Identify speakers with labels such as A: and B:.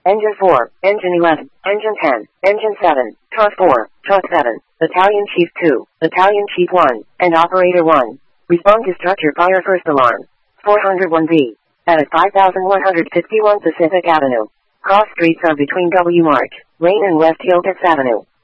A: Engine 4, Engine 11, Engine 10, Engine 7, TOS 4, TOS 7, Battalion Chief 2, Battalion Chief 1, and Operator 1. Respond to structure fire first alarm. 401B. At 5151 Pacific Avenue. Cross streets are between W. March Lane and West Hilltop Avenue.